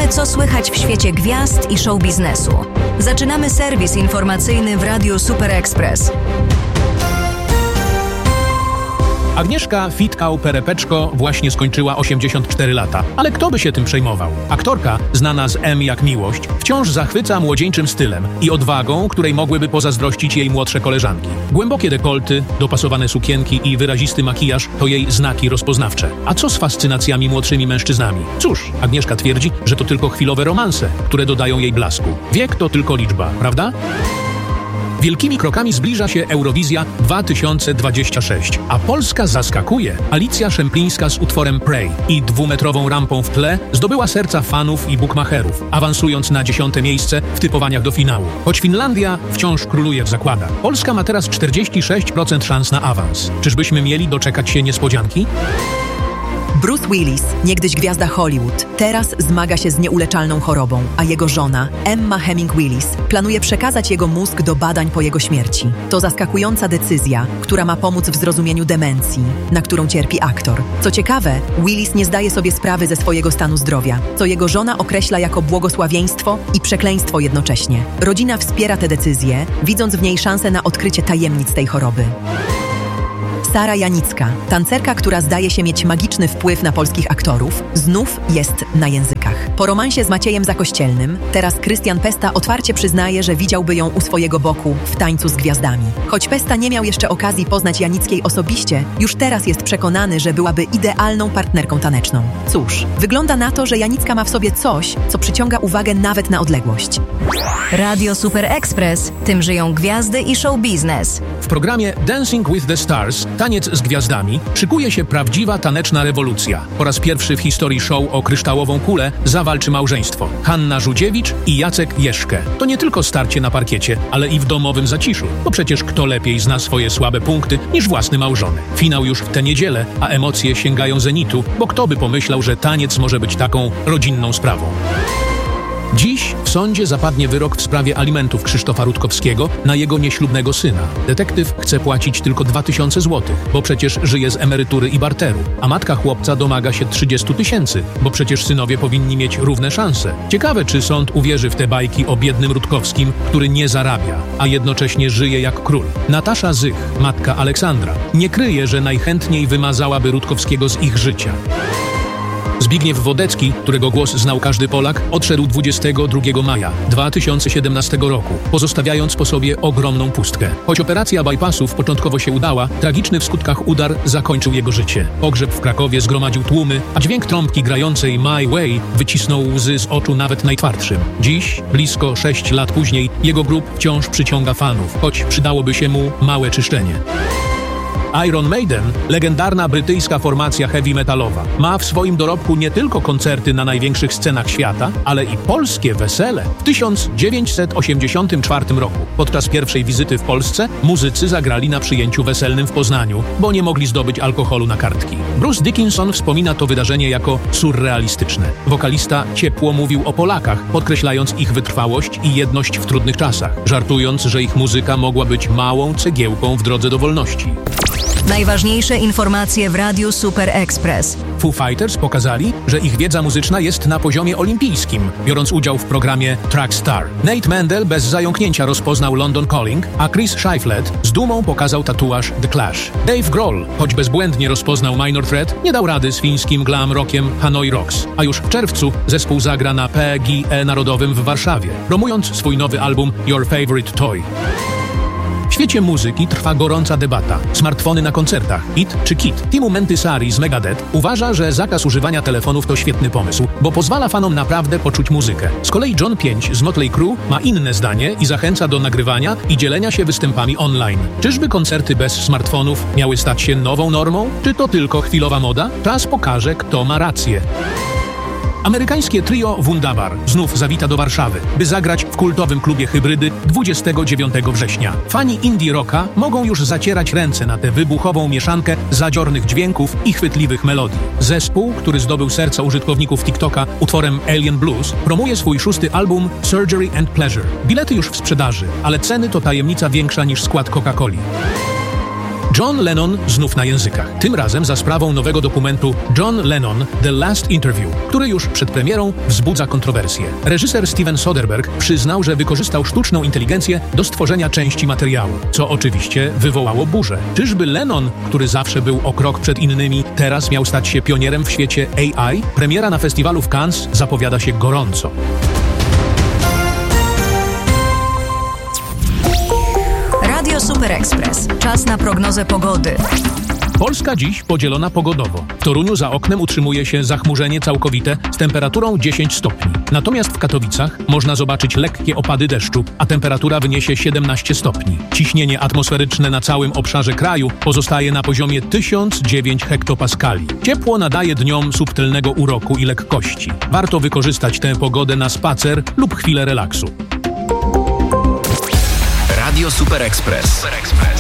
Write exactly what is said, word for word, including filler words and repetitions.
Wiemy, co słychać w świecie gwiazd i show biznesu. Zaczynamy serwis informacyjny w Radiu Super Express. Agnieszka Fitkał-Perepeczko właśnie skończyła osiemdziesiąt cztery lata. Ale kto by się tym przejmował? Aktorka, znana z M jak Miłość, wciąż zachwyca młodzieńczym stylem i odwagą, której mogłyby pozazdrościć jej młodsze koleżanki. Głębokie dekolty, dopasowane sukienki i wyrazisty makijaż to jej znaki rozpoznawcze. A co z fascynacjami młodszymi mężczyznami? Cóż, Agnieszka twierdzi, że to tylko chwilowe romanse, które dodają jej blasku. Wiek to tylko liczba, prawda? Wielkimi krokami zbliża się Eurowizja dwa tysiące dwadzieścia sześć, a Polska zaskakuje. Alicja Szemplińska z utworem Pray i dwumetrową rampą w tle zdobyła serca fanów i bukmacherów, awansując na dziesiąte miejsce w typowaniach do finału. Choć Finlandia wciąż króluje w zakładach. Polska ma teraz czterdzieści sześć procent szans na awans. Czyżbyśmy mieli doczekać się niespodzianki? Bruce Willis, niegdyś gwiazda Hollywood, teraz zmaga się z nieuleczalną chorobą, a jego żona, Emma Heming Willis, planuje przekazać jego mózg do badań po jego śmierci. To zaskakująca decyzja, która ma pomóc w zrozumieniu demencji, na którą cierpi aktor. Co ciekawe, Willis nie zdaje sobie sprawy ze swojego stanu zdrowia, co jego żona określa jako błogosławieństwo i przekleństwo jednocześnie. Rodzina wspiera tę decyzję, widząc w niej szansę na odkrycie tajemnic tej choroby. Sara Janicka, tancerka, która zdaje się mieć magiczny wpływ na polskich aktorów, znów jest na językach. Po romansie z Maciejem Zakościelnym, teraz Krystian Pesta otwarcie przyznaje, że widziałby ją u swojego boku w Tańcu z Gwiazdami. Choć Pesta nie miał jeszcze okazji poznać Janickiej osobiście, już teraz jest przekonany, że byłaby idealną partnerką taneczną. Cóż, wygląda na to, że Janicka ma w sobie coś, co przyciąga uwagę nawet na odległość. Radio Super Express, tym żyją gwiazdy i show biznes. W programie Dancing with the Stars, Taniec z Gwiazdami, szykuje się prawdziwa taneczna rewolucja. Po raz pierwszy w historii show o kryształową kulę zawalczy małżeństwo. Hanna Żółdziewicz i Jacek Jeszkę. To nie tylko starcie na parkiecie, ale i w domowym zaciszu. Bo przecież kto lepiej zna swoje słabe punkty niż własny małżonek. Finał już w tę niedzielę, a emocje sięgają zenitu, bo kto by pomyślał, że taniec może być taką rodzinną sprawą. Dziś w sądzie zapadnie wyrok w sprawie alimentów Krzysztofa Rutkowskiego na jego nieślubnego syna. Detektyw chce płacić tylko dwa tysiące złotych, bo przecież żyje z emerytury i barteru, a matka chłopca domaga się trzydzieści tysięcy, bo przecież synowie powinni mieć równe szanse. Ciekawe, czy sąd uwierzy w te bajki o biednym Rutkowskim, który nie zarabia, a jednocześnie żyje jak król. Natasza Zych, matka Aleksandra, nie kryje, że najchętniej wymazałaby Rutkowskiego z ich życia. Zbigniew Wodecki, którego głos znał każdy Polak, odszedł dwudziestego drugiego maja dwa tysiące siedemnastego roku, pozostawiając po sobie ogromną pustkę. Choć operacja bypassów początkowo się udała, tragiczny w skutkach udar zakończył jego życie. Pogrzeb w Krakowie zgromadził tłumy, a dźwięk trąbki grającej My Way wycisnął łzy z oczu nawet najtwardszym. Dziś, blisko sześć lat później, jego grób wciąż przyciąga fanów, choć przydałoby się mu małe czyszczenie. Iron Maiden, legendarna brytyjska formacja heavy metalowa, ma w swoim dorobku nie tylko koncerty na największych scenach świata, ale i polskie wesele. W tysiąc dziewięćset osiemdziesiątym czwartym roku, podczas pierwszej wizyty w Polsce, muzycy zagrali na przyjęciu weselnym w Poznaniu, bo nie mogli zdobyć alkoholu na kartki. Bruce Dickinson wspomina to wydarzenie jako surrealistyczne. Wokalista ciepło mówił o Polakach, podkreślając ich wytrwałość i jedność w trudnych czasach, żartując, że ich muzyka mogła być małą cegiełką w drodze do wolności. Najważniejsze informacje w Radiu Super Express. Foo Fighters pokazali, że ich wiedza muzyczna jest na poziomie olimpijskim, biorąc udział w programie Track Star. Nate Mendel bez zająknięcia rozpoznał London Calling, a Chris Shiflett z dumą pokazał tatuaż The Clash. Dave Grohl, choć bezbłędnie rozpoznał Minor Threat, nie dał rady z fińskim glam rockiem Hanoi Rocks. A już w czerwcu zespół zagra na P G E Narodowym w Warszawie, promując swój nowy album Your Favorite Toy. W świecie muzyki trwa gorąca debata. Smartfony na koncertach, hit czy kit? Timu Mentisari z Megadeth uważa, że zakaz używania telefonów to świetny pomysł, bo pozwala fanom naprawdę poczuć muzykę. Z kolei John pięć z Motley Crue ma inne zdanie i zachęca do nagrywania i dzielenia się występami online. Czyżby koncerty bez smartfonów miały stać się nową normą? Czy to tylko chwilowa moda? Czas pokaże, kto ma rację. Amerykańskie trio Wunderbar znów zawita do Warszawy, by zagrać w kultowym klubie Hybrydy dwudziestego dziewiątego września. Fani indie rocka mogą już zacierać ręce na tę wybuchową mieszankę zadziornych dźwięków i chwytliwych melodii. Zespół, który zdobył serca użytkowników TikToka utworem Alien Blues, promuje swój szósty album Surgery and Pleasure. Bilety już w sprzedaży, ale ceny to tajemnica większa niż skład Coca-Coli. John Lennon znów na językach. Tym razem za sprawą nowego dokumentu John Lennon – The Last Interview, który już przed premierą wzbudza kontrowersje. Reżyser Steven Soderbergh przyznał, że wykorzystał sztuczną inteligencję do stworzenia części materiału, co oczywiście wywołało burzę. Czyżby Lennon, który zawsze był o krok przed innymi, teraz miał stać się pionierem w świecie A I? Premiera na festiwalu w Cannes zapowiada się gorąco. Radio Super Express. Czas na prognozę pogody. Polska dziś podzielona pogodowo. W Toruniu za oknem utrzymuje się zachmurzenie całkowite z temperaturą dziesięć stopni. Natomiast w Katowicach można zobaczyć lekkie opady deszczu, a temperatura wyniesie siedemnaście stopni. Ciśnienie atmosferyczne na całym obszarze kraju pozostaje na poziomie tysiąc dziewięć hektopaskali. Ciepło nadaje dniom subtelnego uroku i lekkości. Warto wykorzystać tę pogodę na spacer lub chwilę relaksu. Radio Super Express.